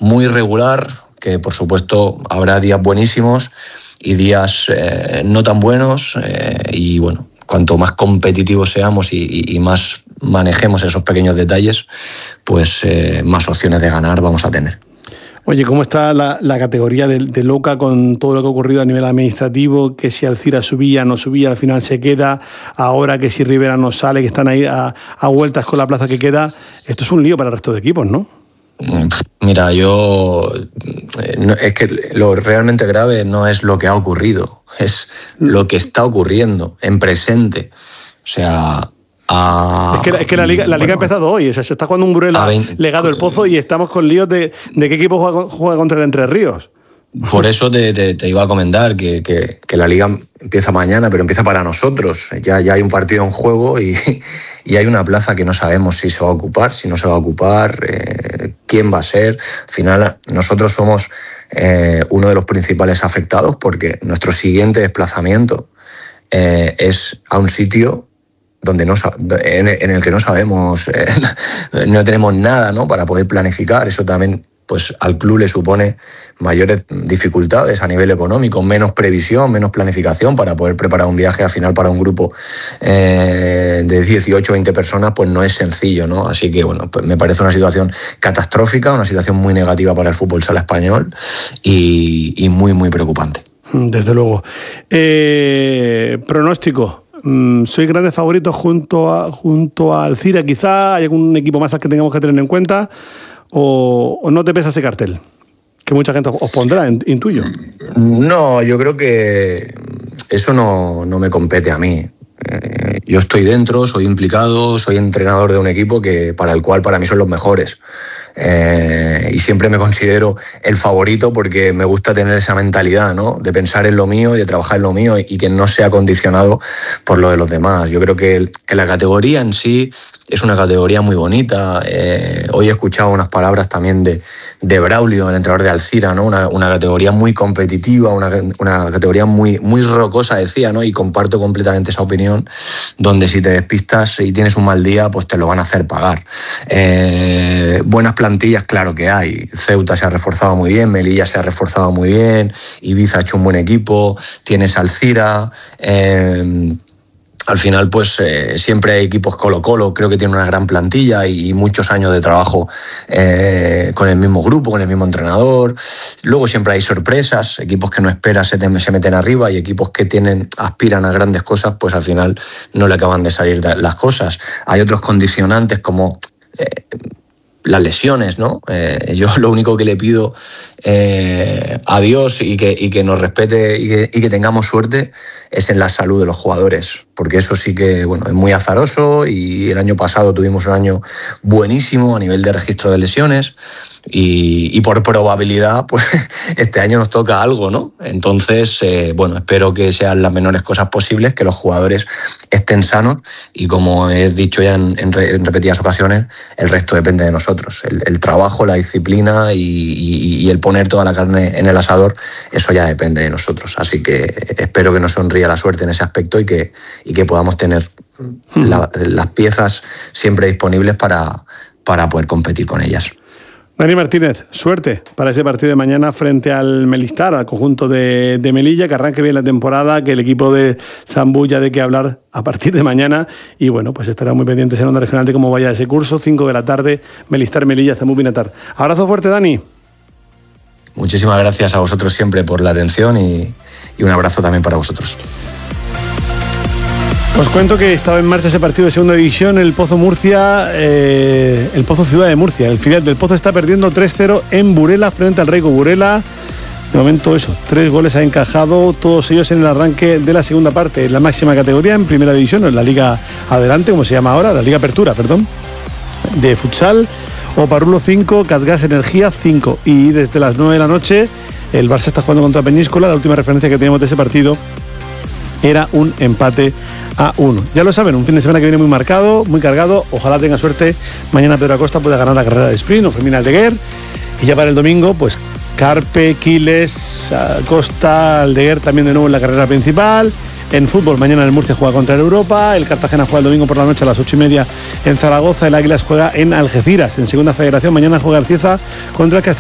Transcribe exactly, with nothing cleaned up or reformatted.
muy irregular, que por supuesto habrá días buenísimos y días eh, no tan buenos, eh, y bueno, cuanto más competitivos seamos y, y, y más manejemos esos pequeños detalles, pues eh, más opciones de ganar vamos a tener. Oye, ¿cómo está la, la categoría de, de Loca con todo lo que ha ocurrido a nivel administrativo? Que si Alcira subía, no subía, al final se queda. Ahora que si Rivera no sale, que están ahí a, a vueltas con la plaza que queda. Esto es un lío para el resto de equipos, ¿no? Mira, yo... No, es que lo realmente grave no es lo que ha ocurrido, es lo que está ocurriendo en presente. O sea... A, es que, es que la Liga, la Liga bueno, ha empezado hoy, o sea, se está jugando un Burela veinte, Legado del Pozo y estamos con líos de, de qué equipo juega, juega contra el Entre Ríos. Por eso te, te, te iba a comentar que, que, que la Liga empieza mañana, pero empieza para nosotros. Ya, ya hay un partido en juego y, y hay una plaza que no sabemos si se va a ocupar, si no se va a ocupar, eh, quién va a ser. Al final, nosotros somos eh, uno de los principales afectados porque nuestro siguiente desplazamiento eh, es a un sitio donde no, en el que no sabemos, eh, no tenemos nada, ¿no?, para poder planificar. Eso también pues, al club le supone mayores dificultades a nivel económico, menos previsión, menos planificación para poder preparar un viaje al final para un grupo eh, de dieciocho o veinte personas, pues no es sencillo, ¿no? Así que bueno, pues me parece una situación catastrófica, una situación muy negativa para el fútbol sala español y, y muy, muy preocupante. Desde luego. Eh, pronóstico. ¿Sois grandes favoritos junto a, junto a Alcira? Quizá hay algún equipo más al que tengamos que tener en cuenta, o, o no te pesa ese cartel que mucha gente os pondrá, intuyo. No, yo creo que eso no, no me compete a mí. Eh, yo estoy dentro, soy implicado, soy entrenador de un equipo que para el cual para mí son los mejores. Eh, y siempre me considero el favorito porque me gusta tener esa mentalidad, ¿no?, de pensar en lo mío y de trabajar en lo mío y, y que no sea condicionado por lo de los demás. Yo creo que, que la categoría en sí es una categoría muy bonita. Eh, hoy he escuchado unas palabras también de, de Braulio, el entrenador de Alcira, ¿no?, una, una categoría muy competitiva, una, una categoría muy, muy rocosa, decía, ¿no?, y comparto completamente esa opinión, donde si te despistas y tienes un mal día, pues te lo van a hacer pagar. Eh, buenas plantillas, claro que hay. Ceuta se ha reforzado muy bien, Melilla se ha reforzado muy bien, Ibiza ha hecho un buen equipo, tienes Alcira. Eh, al final, pues eh, siempre hay equipos Colo-Colo, creo que tiene una gran plantilla y, y muchos años de trabajo eh, con el mismo grupo, con el mismo entrenador. Luego siempre hay sorpresas, equipos que no esperas se, te, se meten arriba y equipos que tienen aspiran a grandes cosas, pues al final no le acaban de salir las cosas. Hay otros condicionantes como... Eh, las lesiones, ¿no? Eh, yo lo único que le pido eh, a Dios y que, y que nos respete y que, y que tengamos suerte es en la salud de los jugadores, porque eso sí que, bueno, es muy azaroso y el año pasado tuvimos un año buenísimo a nivel de registro de lesiones y, y por probabilidad, pues este año nos toca algo, ¿no? Entonces, eh, bueno, espero que sean las menores cosas posibles, que los jugadores estén sanos y, como he dicho ya en, en, re, en repetidas ocasiones, el resto depende de nosotros. El, el trabajo, la disciplina y, y, y el poner toda la carne en el asador, eso ya depende de nosotros. Así que espero que nos sonría la suerte en ese aspecto y que, y que podamos tener la, las piezas siempre disponibles para, para poder competir con ellas. Dani Martínez, suerte para ese partido de mañana frente al Melistar, al conjunto de, de Melilla, que arranque bien la temporada, que el equipo de Zambulla de qué hablar a partir de mañana y bueno, pues estará muy pendientes en Onda Regional de cómo vaya ese curso, cinco de la tarde, Melistar, Melilla, Zambulla Binatar. Abrazo fuerte, Dani. Muchísimas gracias a vosotros siempre por la atención y, y un abrazo también para vosotros. Os cuento que estaba en marcha ese partido de segunda división, el Pozo Murcia, eh, el Pozo Ciudad de Murcia. El filial del Pozo está perdiendo tres cero en Burela frente al Raico Burela. De momento eso, tres goles ha encajado, todos ellos en el arranque de la segunda parte, en la máxima categoría, en primera división, en la Liga Adelante, como se llama ahora, la Liga Apertura, perdón, de futsal. Oparrulo cinco, Catgas Energía cinco. Y desde las nueve de la noche, el Barça está jugando contra Peñíscola. La última referencia que tenemos de ese partido era un empate a uno. Ya lo saben, un fin de semana que viene muy marcado, muy cargado. Ojalá tenga suerte. Mañana Pedro Acosta pueda ganar la carrera de sprint o Fermín Aldeguer. Y ya para el domingo, pues Carpe, Quiles, Acosta, Aldeguer también de nuevo en la carrera principal. En fútbol, mañana el Murcia juega contra el Europa, el Cartagena juega el domingo por la noche a las ocho y media en Zaragoza, el Águilas juega en Algeciras. En segunda federación, mañana juega el Cieza contra el Castellón.